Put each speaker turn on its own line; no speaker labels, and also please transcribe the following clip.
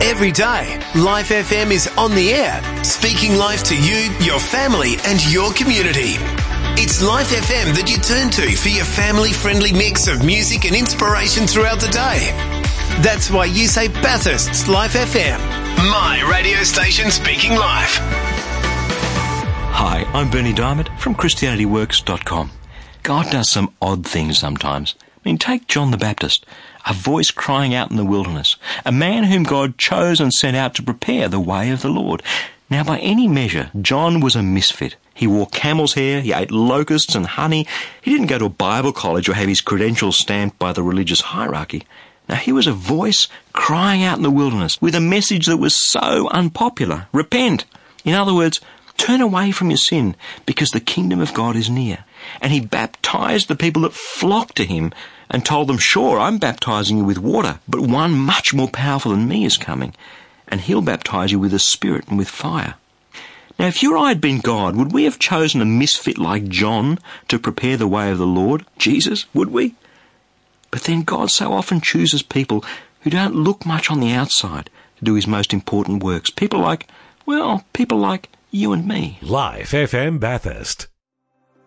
Every day, Life FM is on the air, speaking life to you, your family and your community. It's Life FM that you turn to for your family-friendly mix of music and inspiration throughout the day. That's why you say Bathurst's Life FM, my radio station speaking life.
Hi, I'm Bernie Diamond from ChristianityWorks.com. God does some odd things sometimes. I mean, take John the Baptist, a voice crying out in the wilderness, a man whom God chose and sent out to prepare the way of the Lord. Now, by any measure, John was a misfit. He wore camel's hair, he ate locusts and honey. He didn't go to a Bible college or have his credentials stamped by the religious hierarchy. Now, he was a voice crying out in the wilderness with a message that was so unpopular. Repent. In other words, turn away from your sin because the kingdom of God is near. And he baptized the people that flocked to him and told them, sure, I'm baptizing you with water, but one much more powerful than me is coming, and he'll baptize you with the Spirit and with fire. Now, if you or I had been God, would we have chosen a misfit like John to prepare the way of the Lord, Jesus, would we? But then God so often chooses people who don't look much on the outside to do his most important works. People like you and me.
Life FM Bathurst.